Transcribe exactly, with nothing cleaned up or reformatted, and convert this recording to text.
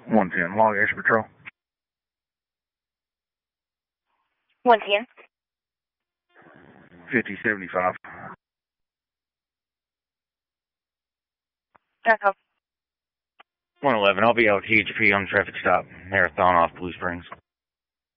one ten, Long Ash Patrol. one ten. fifty seventy-five. Echo. one eleven, I'll be out H P on traffic stop, Marathon off Blue Springs.